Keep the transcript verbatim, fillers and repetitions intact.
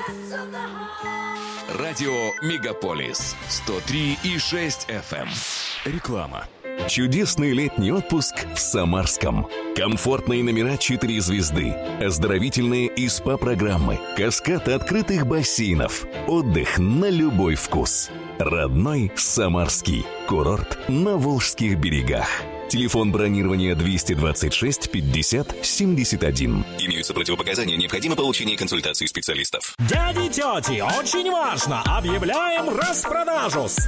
Радио Мегаполис сто три и шесть эф эм. Реклама. Чудесный летний отпуск в Самарском. Комфортные номера четыре звезды, оздоровительные и СПА-программы, каскад открытых бассейнов, отдых на любой вкус. Родной Самарский курорт на Волжских берегах. Телефон бронирования двести двадцать шесть пятьдесят семьдесят один. Имеются противопоказания, необходимо получение консультации специалистов. Дяди, тети, очень важно! Объявляем распродажу!